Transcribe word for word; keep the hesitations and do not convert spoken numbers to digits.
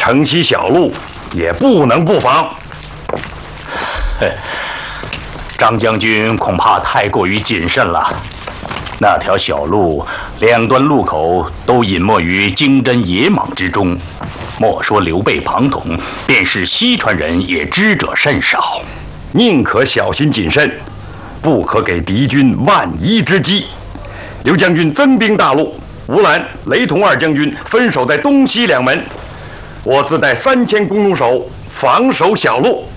城西小路也不能不防。 张将军恐怕太过于谨慎了。那条小路两端路口都隐没于精针野蟒之中，莫说刘备、庞统，便是西川人也知者甚少。 宁可小心谨慎，不可给敌军万一之机。刘将军增兵大路，吴兰、雷同二将军分守在东西两门，我自带三千弓弩手防守小路。